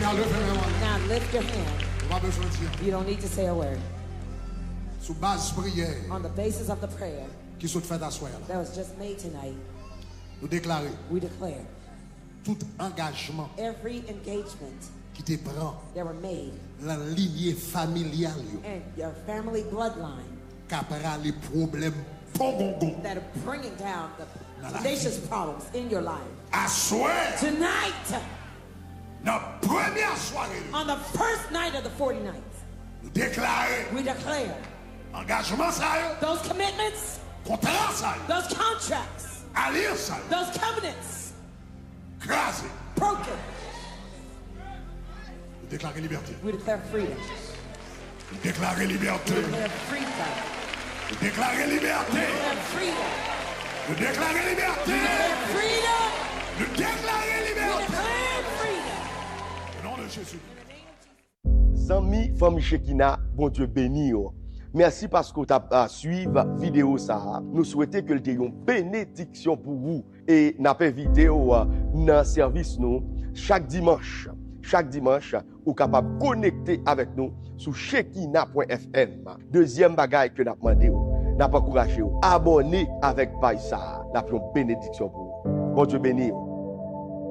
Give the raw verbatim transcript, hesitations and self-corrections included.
Now lift your hand. Now lift your hand. Pas besoin de dire. You don't need to say a word. Sous base prière On the basis of the prayer qui sont faites à soir là. that was just made tonight, Nous déclarer we declare tout engagement every engagement qui te prend that were made la lignée familiale yo, and your family bloodline qui apprend les problèmes pongongo. that are bringing down the Dans la tenacious problems in your life. À soir, Tonight, dans la première soirée, on the first night of the forty nights, nous déclarer we declare engagement ça yo, those commitments, contrat ça yo, those contracts, alliance ça yo, those covenants crasé. broken. Nous déclarer liberté. We declare freedom. Nous déclarer liberté. We declare freedom. Nous déclarer We liberté. declare freedom. Nous déclarer We liberté. declare freedom. Nous déclarer We liberté. declare freedom. Au nom de Jésus. Zami, famille Shekina, bon Dieu béni yo. Merci parce que tu as suivi la vidéo ça. Nous souhaitons que tu aies une bénédiction pour vous. Et nous avons vidéo dans le service nous chaque dimanche. Chaque dimanche, vous êtes capable de connecter avec nous sur shekina point f m. Deuxième bagaille que nous avons demandé, nous avons encouragé, abonnez avec Païsa. Nous avons une bénédiction pour vous. Bon Dieu béni.